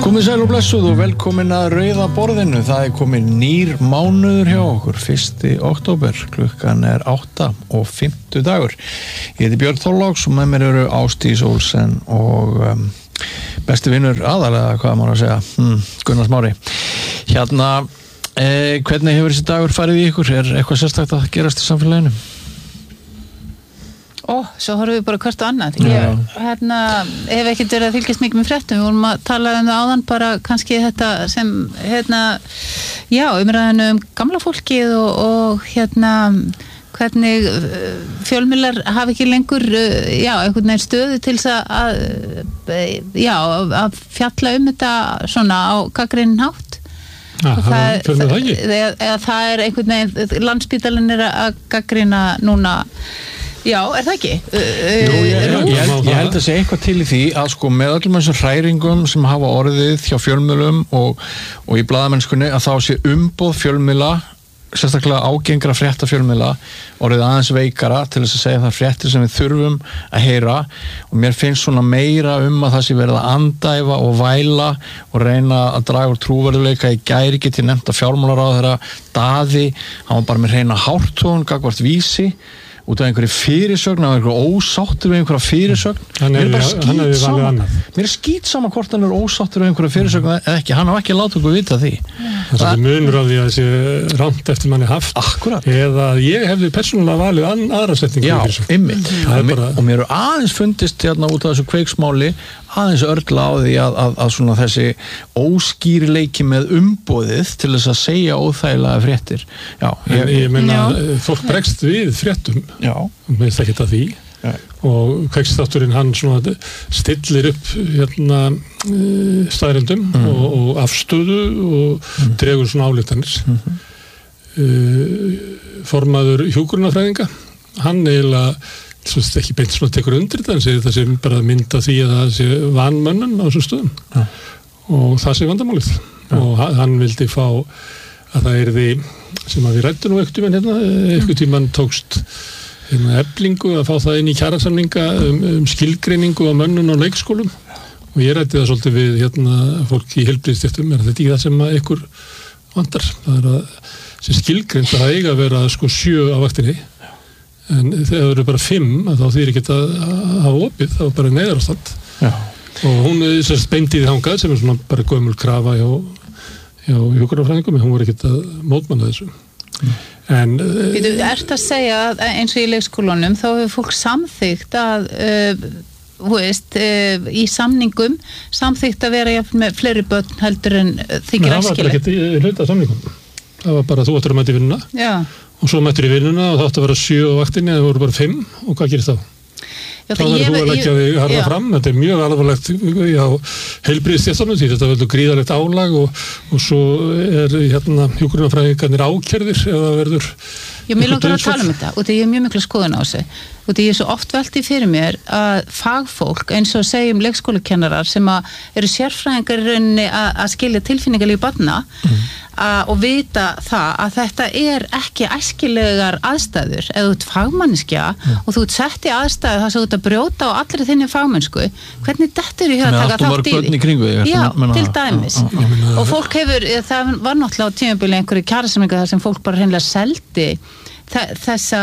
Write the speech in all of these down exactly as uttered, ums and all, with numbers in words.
Komið sæl og blessuð og velkomin að Rauða borðinu. Það er komin nýr mánuður hjá okkur, fyrsta október. Klukkan er átta og fimmtu dagur. Ég heiti Björn Þorláks og með mér eru Ásdís Olsen og um, besti vinur aðalega, hvað maður að segja, hmm, Gunnar Smári. Hérna, eh, hvernig hefur þessi dagur farið í ykkur? Er eitthvað sérstakt að gerast í samfélaginu? Ó, svo horfum við bara hvert og annað. Ég hérna, hef ekkert verið að fylgjast mikið með fréttum. Við vorum að tala um það áðan bara kannski þetta sem, hérna, já, umræðinu um gamla fólkið og, og hérna, hvernig fjölmiðlar hafa ekki lengur, já, einhvern veginn stöðu til þess að, já, að fjalla um þetta svona á gagnrýninn hátt. Ja, það, það, það, eða, eða það er einhvern veginn, Landspítalinn er að gagnrýna núna. Já, er það ekki? Jú, ég, ég, ég, held, ég held að segja eitthvað til í því að sko með öllum þessum hræringum sem hafa orðið hjá fjölmiðlum og, og í blaðamennskunni að þá sé umboð fjölmiðla, sérstaklega ágengra frétta fjölmiðla, orðið aðeins veikara til þess að segja það fréttir sem við þurfum að heyra og mér finnst svona meira um að það sé verið að andæfa og væla og reyna að draga úr trúverðuleika. Í gær get ég nefnt að fjármálaráðherra Daði, hann var bara með hreina hártón gagnvart Vísi út af einhverju fyrirsögn, af einhverju ósáttur við einhverja fyrirsögn. Hann er bara skýt saman. Mér er skýt saman hvort hann er ósáttur við einhverja fyrirsögn eða ekki. Hann á ekki að láta okkur vita því. Það er munur á því að þessi rangt eftir manni haft. Akkurat. Eða ég hefði persónulega valið an, aðra setningu. Já, einmitt. Og, bara... og mér er aðeins fundist hérna út af þessu kveiksmáli aðeins örla á því að, að, að svona þessi óskýrileiki með umboðið til þess að segja óþægilega fréttir. Já, ég, en ég meina, fólk bregst við fréttum. Já. Meðist ekki þetta því. Já. Og kveiksþátturinn hann svona stillir upp hérna staðreyndum mm. og, og afstöðu og mm. dregur svona ályktanir. Mm-hmm. Uh, formaður hjúkrunarfræðinga, hann eiginlega svo ekki beint svona tekur undir þetta en segir það sem bara mynda því að það sé vanmönnun á þessum stöðum ja. Og það sé vandamálið ja. Og hann vildi fá að það yrði sem að við rættum nú ekkert tímann hérna, ekkert tímann tókst hérna Eflingu að fá það inn í kjarasamninga um, um skilgreiningu á mönnun á leikskólum og ég rætti það svolítið við hérna fólk í heilbrigðisstéttum, er þetta í það sem að ykkur vandar, það er að sem skilgreind það eiga að vera sko sjö á vaktinni en þegar það eru bara fimm þá þýr ekki að hafa opið, það var bara neyðarástand og hún er sérst beintið þangað sem er svona bara gömul krafa hjá, hjá hjúkrunarfræðingum en hún var ekki að mótmanna þessu mm. en Þú ert að segja að eins og í leikskólunum þá hefur fólk samþykkt að uh, þú veist, uh, í samningum samþykkt að vera jafn með fleiri börn heldur en uh, þykir æskilegt. Það var bara ekki í hluta samningum það var bara þú ættir að mæta í vinnuna Já og svo mættur í vinnuna og það átti að vera sjö á vaktinni en það voru bara fimm og hvað gerist þá? Já, þá verður þú að leggja þig harða fram þetta er mjög alvarlegt já, heilbrigðisstéttunum því þetta verður gríðarlegt álag og, og svo er hérna hjúkrunarfræðingarnir ákærðir eða verður Já, mér langar að tala um þetta og því ég er mjög mikla skoðun á þessu og því ég er svo oft velti fyrir mér að fagfólk eins og segjum leikskólakennarar sem að eru sérfræðingar í rauninni að, að skilja tilfinningarlíf barna mm. að, og vita það að þetta er ekki æskilegar aðstæður eða þú ert fagmanneskja mm. og þú ert sett í aðstæður þar sem þú ert að brjóta á allri þinni fagmennsku hvernig dettur í huga að taka þátt í því? Já, til dæmis á, á, á, og fólk hefur, það var náttúrulega á tímabili einhverju kjarasamninga þar sem fólk bara hreinlega seldi þessa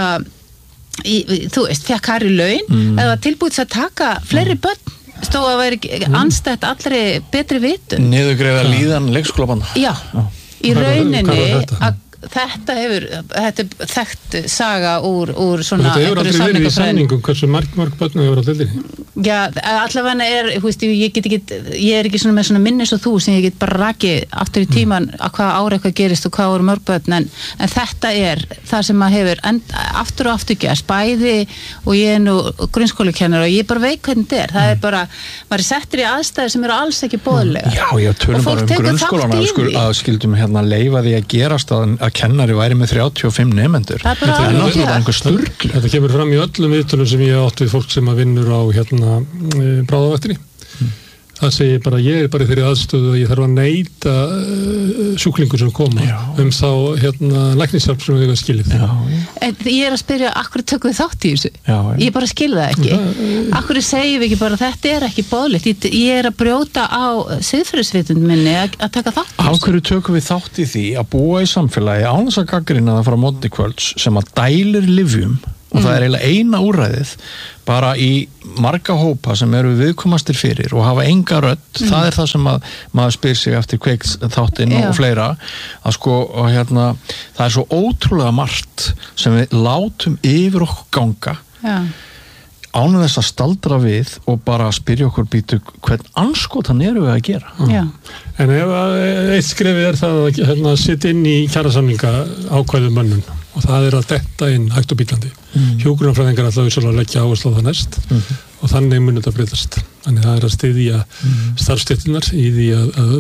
í, þú veist, fekk hærri laun mm. eða tilbúið að taka fleiri börn stóð að vera mm. anstætt allri betri vitund. Niðurgreiða líðan leikskólabarna. Já, Já. Í rauninni að þetta hefur, þetta er þekkt saga úr, úr svona þetta hefur aldrei verið í samningum hversu marg, marg börn hefur aldrei verið Já, allavega er, þú veist, ég get ekki ég er ekki svona með svona minnis og þú sem ég get bara rakið aftur í tíman að hvað ára eitthvað gerist og hvað voru mörg börn en, en þetta er það sem maður hefur end, aftur og aftur gerst, bæði og ég er nú grunnskólakennar og ég bara veit hvernig þetta er, það er bara maður er settur í aðstæður sem eru alls ekki boðlegar Já, ég tölum bara um grunnskólana að skildum hérna leyfa því að gerast að, að kennari væri með þrjátíu og fimm nemendur. Það er bara þetta er náttúrulega einhver sturgl. Þetta kemur fram í öllum viðtölum sem ég átt við fólk sem að vinnur á hérna e, bráðavaktinni. Mm. það segir bara, ég er bara í þeirri aðstöðu að ég þarf að neita uh, sjúklingur sem koma já. um þá hérna læknishjálp sem við hefum skilið. Já, já. En ég er að spyrja, akkur tökum við þátt í þessu? Já, já. Ég bara skil það ekki. Ja, akkur segjum við ekki bara, þetta er ekki boðlegt. Ég, ég er að brjóta á siðferðisvitund minni að, að taka þátt í þessu. Akkur tökum við þátt í því að búa í samfélagi án þess að gagnrýna það frá móti kvölds sem að dælir lyfjum og mm. það er eiginlega eina úrræðið bara í marga hópa sem eru viðkomastir fyrir og hafa enga rödd, mm. það er það sem að maður spyr sig eftir kveiks þáttinn og fleira, að sko og hérna, það er svo ótrúlega margt sem við látum yfir okkur ganga Já. Ánum þess að staldra við og bara spyrja okkur býtu hvern anskotan eru við að gera. Já. En ef eitt skrefið er það að hérna, sitja inn í kjarasamninga ákvæðum mönnun og það er að detta inn hægt og bílandi. Mm. Hjúkrunarfræðingar ætla við svolítið að leggja áherslu á það næst mm. og þannig mun þetta breytast. Þannig það er að styðja mm. starfstéttirnar í því að, að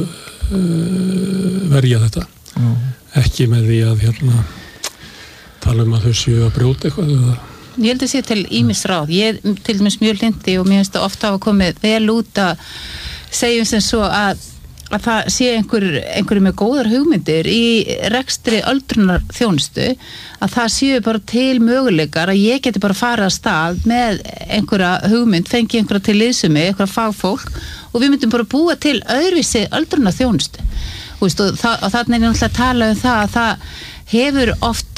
uh, verja þetta. Mm. Ekki með því að hérna, tala um að þau séu að brjóta eitthvað eða Ég held að sé til ýmis ráð. Ég til dæmis mjög hlindi og mér finnst það ofta hafa komið vel út að segjum sem svo að, að það sé einhver, einhverju með góðar hugmyndir í rekstri öldrunar þjónustu að það séu bara til möguleikar að ég geti bara farið að stað með einhverja hugmynd, fengi einhverja til liðsumi, einhverja fagfólk og við myndum bara búa til öðruvísi öldrunar þjónustu. Og, veist, og, það, og þannig er náttúrulega að tala um það að það hefur oft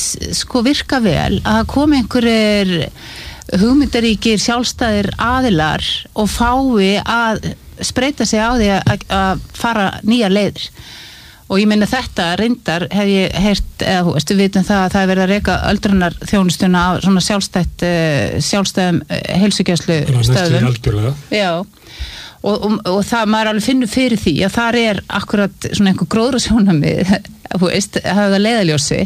sko virka vel að komi einhverjir hugmyndaríkir sjálfstæðir aðilar og fái að spreita sig á því að, að fara nýja leiðir og ég meina þetta reyndar hef ég heyrt eða þú veist við vitum það að það er verið að reka öldrunar þjónustuna á svona sjálfstætt sjálfstæðum heilsugæslu stöðum já Og, og, og það maður alveg finnur fyrir því að þar er akkurat svona einhver gróðrasjónamið þú veist, hafa það leiðaljósi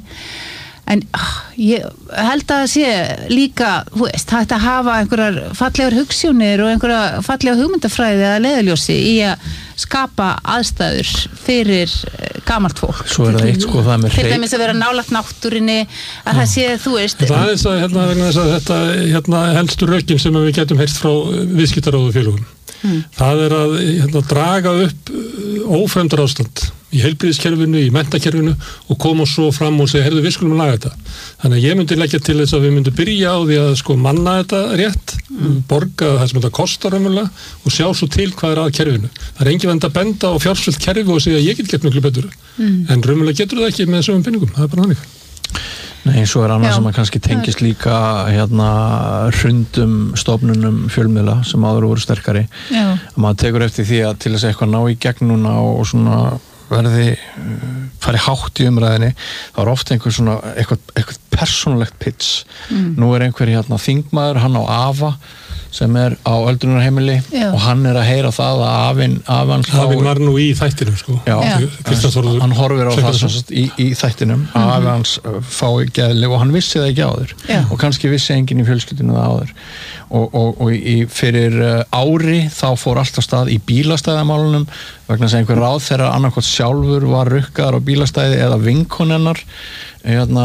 en ég held að það sé líka þú veist, hægt að hafa einhverjar fallegar hugssjónir og einhverja fallega hugmyndafræði eða leiðaljósi í að skapa aðstæður fyrir gamalt fólk Svo er það eitt sko það með til dæmis að vera nálægt náttúrinni að það sé, þú veist Það er þess að, hérna, þess að þetta hérna, helstu rökin sem við getum heyrt frá viðskiptaráðu félögum Hmm. Það er að hérna, draga upp ófremdar ástand í heilbrigðiskerfinu, í menntakerfinu og koma svo fram og segja, herðu við skulum laga þetta. Þannig að ég myndi leggja til þess að við myndum byrja á því að sko manna þetta rétt, hmm. borga það sem þetta kostar raunverulega og sjá svo til hvað er að kerfinu. Það er engin vend að benda á fjársvelt kerfi og segja ég get gett mjög betur, hmm. en raunverulega getur það ekki með þessum pinningum, það er bara þannig. Nei, svo er annað sem að kannski tengist líka hérna hrundum stofnunum fjölmiðla sem áður voru sterkari. Já. Að maður tekur eftir því að til þess að eitthvað ná í gegn núna og svona verði fari hátt í umræðinni, þá er ofta einhver svona eitthvað, eitthvað persónulegt pitch. Mm. Nú er einhver hérna þingmaður, hann á Afa sem er á öldrunarheimili og hann er að heyra það að afinn afinn afinn var nú í þættinum sko já, hann horfir á það sagt, í, í þættinum að mm-hmm. afinn hans fái geðlyf og hann vissi það ekki áður já. Og kannski vissi enginn í fjölskyldinu það áður og, og, og í, fyrir ári þá fór alltaf stað í bílastæðamálunum vegna þess að einhver ráð þeirra annarkot sjálfur var rukkaðar á bílastæði eða vinkonennar hérna,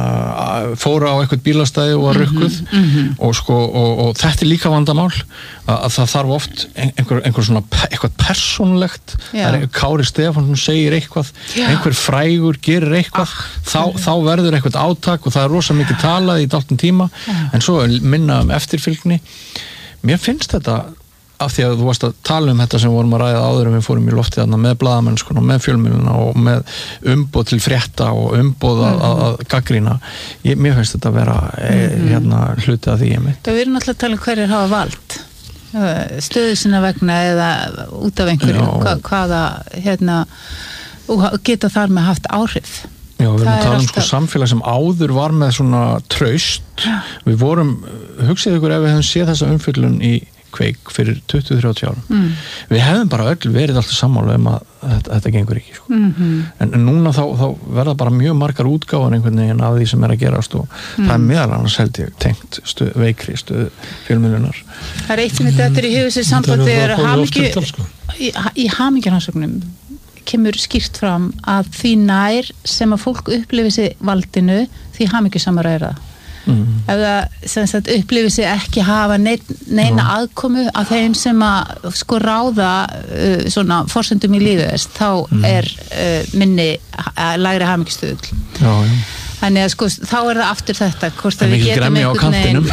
fóra á eitthvað bílastæði og var rukkuð mm -hmm. og, sko, og, og þetta er líka vandamál að, að það þarf oft einhver, einhver svona eitthvað persónulegt það er Kári Stefánsson segir eitthvað Já. Einhver frægur gerir eitthvað ah, þá, þá verður eitthvað átak og það er rosa mikið talað í dálítinn tíma Já. En svo minna um eftirfylgni mér finnst þetta af því að þú varst að tala um þetta sem við vorum að ræða áður en við fórum í loftið þarna með blaðamennskuna og með fjölmiðluna og með umboð til frétta og umboð að, að, að gagnrýna ég, mér finnst þetta að vera mm. hérna, hluti af því ég mitt. Það verður náttúrulega að tala um hverjir hafa vald stöðu sinna vegna eða út af einhverju Hva, hvaða hérna, geta þar með haft áhrif Já, við erum að tala um sko samfélag sem áður var með svona traust Já. Við vorum, hugsið ykkur ef við hefum séð þessa umfjöllun í kveik fyrir tuttugu til þrjátíu árum. Mm. Við hefum bara öll verið alltaf sammála um að þetta, þetta gengur ekki. Sko. Mm-hmm. en, en núna þá, þá verða bara mjög margar útgáfan einhvern veginn af því sem er að gerast og mm. það er meðal annars held ég tengt stuð, veikri stuð fjölmiðlunar. Það er eitt sem þetta er í hugur sér samband þegar hamingju í, í hamingjarhansögnum kemur skýrt fram að því nær sem að fólk upplifi sig valdinu því hamingjusamara er það. mm. ef það sem sagt upplifir sig ekki hafa nein, neina mm. aðkomu af þeim sem að sko ráða uh, svona forsendum í lífi þess, þá mm. er uh, minni uh, lægri hamingjustuðull. Já, já. Þannig að sko þá er það aftur þetta, hvort að við getum einhvern veginn,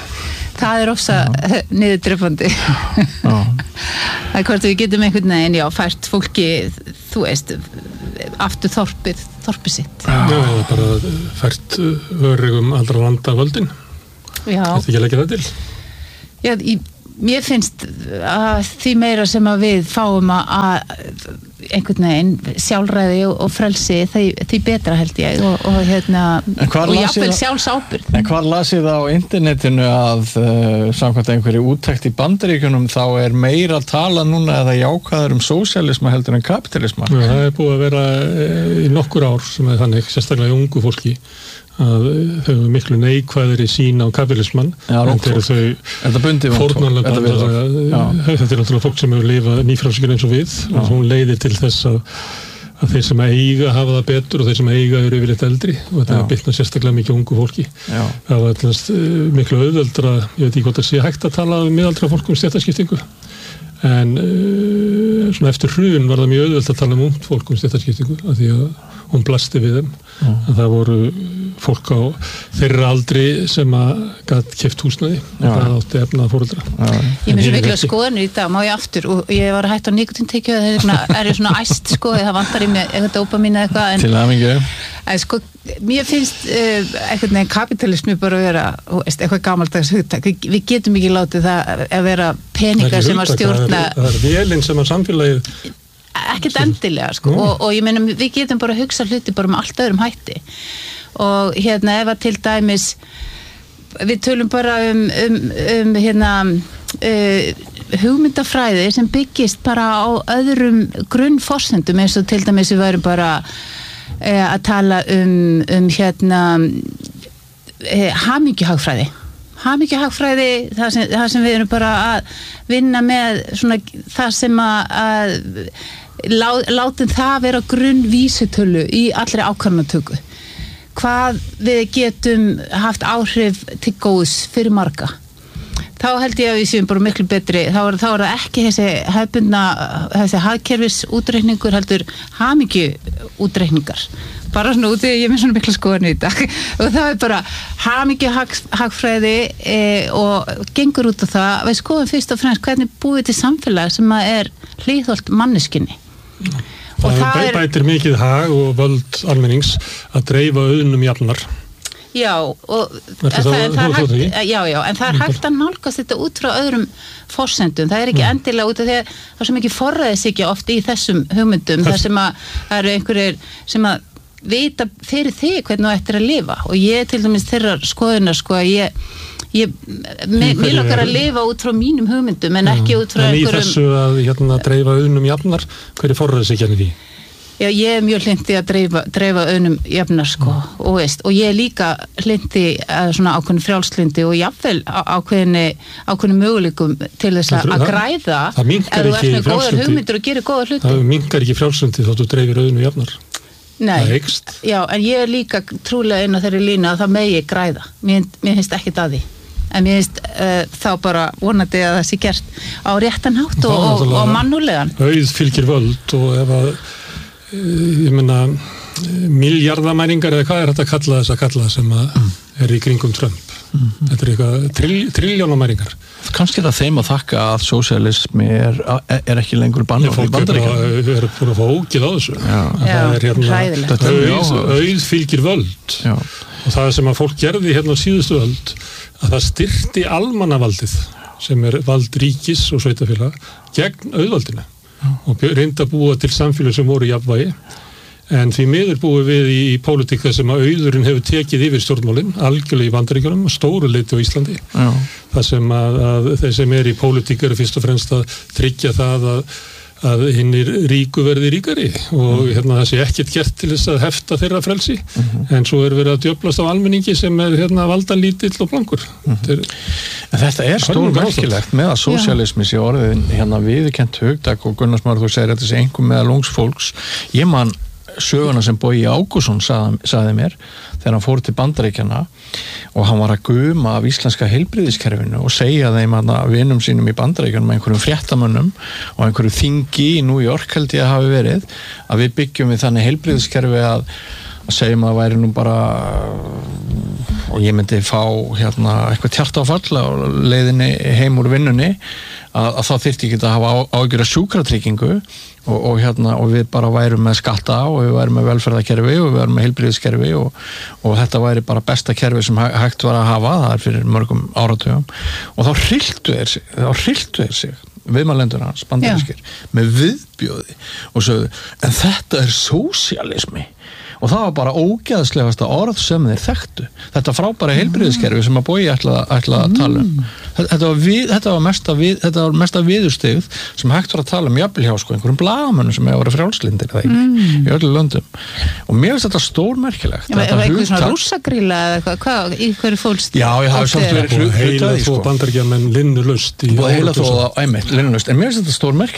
það er ofsa niðurdrepandi. Já. Það er hvort við getum einhvern veginn, já, fært fólki, þú veist, aftur þorpið, þorpið sitt. Já, það er bara fært örugum allra landa völdin. Já. Þetta ekki að leggja það til? Já, í, mér finnst að því meira sem að við fáum að einhvern veginn sjálfræði og, og frelsi, því, því betra held ég og, og hérna, og jafnvel sjálfsábyrgð. En hvar las ég það á internetinu að uh, samkvæmt einhverju úttekt í Bandaríkjunum þá er meira að tala núna eða jákvæður um sósíalisma heldur en kapitalisma? Já, það er búið að vera í nokkur ár sem er þannig, sérstaklega í ungu fólki, að þau eru miklu neikvæðir í sín á kapitalisman. Já, en þegar þau fórnarlöfn, þetta er náttúrulega fólk sem hefur lifað nýfrjálshyggju eins og við, og hún leiðir til þess að, að þeir sem eiga hafa það betur og þeir sem eiga eru yfirleitt eldri, og þetta er bitnað sérstaklega mikið ungu fólki. Já. Það var alltaf miklu auðveldra, ég veit ekki hvort það sé hægt að tala um miðaldra fólk um stéttaskiptingu, en uh, svona eftir hrun var það mjög auðvelt að tala um ungt fólk um stéttaskiptingu, af því að hún blasti við þeim. Mm. En það voru fólk á þeirra aldri sem að gat keypt húsnæði og það átti efnað fóreldra. Ég með svo miklu skoðanir í dag, má ég aftur, og ég var hætt á nikotintekju, það er svona æst sko, það vantar í mig eitthvað dópamín eða eitthvað. Til hamingju. En sko, mér finnst uh, einhvern veginn kapitalismi bara að vera eitthvað gamaldags hugtak. Vi, við getum ekki látið það að vera peningar sem að stjórna. Það er vélinn sem að samfélagið ekkert endilega sko, og, og ég meina við getum bara að hugsa hluti bara með allt öðrum hætti, og hérna ef að til dæmis við tölum bara um, um, um hérna uh, hugmyndafræði sem byggist bara á öðrum grunnforsendum, eins og til dæmis við værum bara uh, að tala um, um hérna uh, hamingjuhagfræði hamingjuhagfræði, það sem, það sem við erum bara að vinna með svona það sem að, að lá, látum það vera grunnvísitölu í allri ákvarðanatöku. Hvað við getum haft áhrif til góðs fyrir marga. Þá held ég að við séum bara miklu betri, þá er, þá er það ekki þessi hefbundna, þessi hagkerfis útreikningur, heldur hamingju útreikningar. Bara svona úti, ég er með svona mikla skoðan í dag, og það er bara hamingju hag, hagfræði e, og gengur út á það, við skoðum fyrst og fremst hvernig búið til samfélag sem að er hlýðholt manneskinni. Og það, það er, bætir mikið hag og völd almennings að dreifa auðnum jafnar. Já, og það, það, það, það er hægt, já, já, en það er hægt að nálgast þetta út frá öðrum forsendum. Það er ekki endilega út af því að það er svo mikið forræðishyggja oft í þessum hugmyndum, þar sem að það eru einhverjir sem að vita fyrir þig hvernig þú ættir að lifa, og ég til dæmis þeirra skoðunar sko að ég ég, mér okkar að lifa út frá mínum hugmyndum en ekki út frá einhverjum. En í þessu að hérna dreifa auðnum jafnar, hver er forræðishyggjan í því? Já, ég er mjög hlynnt í að dreifa, dreifa auðnum jafnar sko, mm. og veist, og ég er líka hlynnt í svona ákveðin frjálslyndi og jafnvel ákveðinni ákveðinni möguleikum til þess að, að græða ef þú ert með góðar hugmyndir og gerir góðar hluti. Það minnkar ekki frjálslyndi þótt þú dreifir auðnum jafnar. Nei, já, en ég er líka trúlega inn á þeirri línu að það megi græða. Mér, mér finnst ekkert að því. En mér finnst uh, þá bara vonandi að það sé gert á réttan hátt og, og, og mannúlegan. Auð fylgir völd, og ef að ég meina miljardamæringar eða hvað er þetta að kalla þess að kalla sem að mm. er í kringum Trump. Mm. Þetta er eitthvað trill, trilljónamæringar. Kannski er það þeim að þakka að sósíalismi er, er ekki lengur bannað í Bandaríkjunum. Við erum búin að fá ógið á þessu. Já, já, það er hérna auð, auð fylgir völd. Já. Og það sem að fólk gerði hérna á síðustu völd, að það styrkti almannavaldið sem er vald ríkis og sveitarfélag gegn auðvaldinu. Já. Og reynda að búa til samfélag sem voru í jafnvægi, en því miður búið við í, í pólitík þar sem að auðurinn hefur tekið yfir stjórnmálin algjörlega í Bandaríkjunum, stóru leyti á Íslandi. Já. Það sem að, að þeir sem er í pólitík eru fyrst og fremst að tryggja það að, að hinnir ríku verði ríkari og mm. hérna það sé ekkert gert til þess að hefta þeirra frelsi, mm-hmm. en svo er verið að djöflast á almenningi sem er hérna valdalítill og blankur. Mm-hmm. Þetta er, þetta er stór merkilegt með að sósíalismi sé orðin hérna viðurkennt hugtak, og Gunnar Smári, þú segir þetta sé einhver meðal ungs fólks. Ég man söguna sem Bogi Ágússon sagði, sagði mér þegar hann fór til Bandaríkjanna og hann var að guma af íslenska heilbrigðiskerfinu og segja þeim að vinum sínum í Bandaríkjanum með einhverjum fréttamönnum og einhverju þingi í New York held ég að hafi verið að við byggjum við þannig heilbrigðiskerfi að að segjum að það væri nú bara og ég myndi fá hérna eitthvað hjartaáfall á leiðinni heim úr vinnunni að, að þá þyrfti ekki að hafa ágjör að sjúkratryggingu og, og hérna og við bara værum með skatta og við værum með velferðarkerfi og við værum með heilbrigðiskerfi og, og þetta væri bara besta kerfi sem hægt var að hafa, það er fyrir mörgum áratugum og þá hrylltu þeir sig þá hrylltu þeir sig viðmælendur hans, bandarískir með viðbjóði og sögðu, en þetta er sósíalismi og það var bara ógeðslegasta orð sem þeir þekktu. Þetta frábæra heilbrigðiskerfi sem að Bogi ætla, ætla að tala um. Þetta var, við, þetta var mesta, við, þetta var mesta viðurstigð sem hægt var að tala um jafnvel hjá sko, einhverjum blagamönnum sem hefur verið frjálslyndir eða ekki, mm. í öllu löndum. Og mér finnst þetta stórmerkilegt. Já, var eitthvað svona rússagríla eða eitthvað, hvað, í hverju fólst? Já, ég hafi samt verið hlut að því, sko. Og heila þó bandaríkjamenn linnulust. Og heila þó, æmitt, linnulust. En mér finnst þetta stórmerkilegt